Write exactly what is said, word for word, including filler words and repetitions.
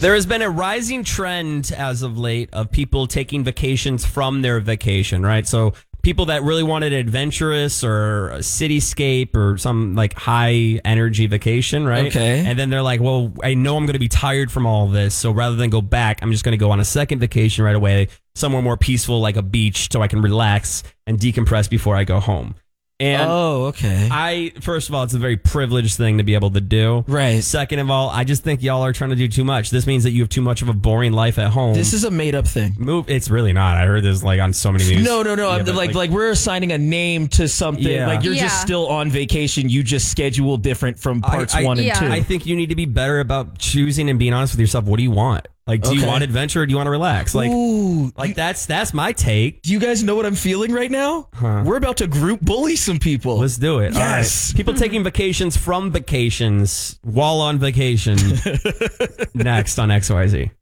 There has been a rising trend as of late of people taking vacations from their vacation, right? So people that really wanted an adventurous or a cityscape or some like high energy vacation, right? Okay. And then they're like, well, I know I'm going to be tired from all of this. So rather than go back, I'm just going to go on a second vacation right away, somewhere more peaceful like a beach so I can relax and decompress before I go home. And oh, okay. I, first of all, it's a very privileged thing to be able to do. Right. Second of all, I just think y'all are trying to do too much. This means that you have too much of a boring life at home. This is a made up thing. Move. It's really not. I heard this like on so many news. No, no, no. Yeah, I'm but, like, like we're assigning a name to something. Yeah. Like you're Yeah. just still on vacation. You just schedule different from parts I- I- one and Yeah. two. I think you need to be better about choosing and being honest with yourself. What do you want? Like, do you Okay. want adventure or do you want to relax? Like, Ooh, like you- that's that's my take. do you guys know what I'm feeling right now? Huh. We're about to group bully some people. Let's do it. Yes. All right. People taking vacations from vacations while on vacation. Next on X Y Z.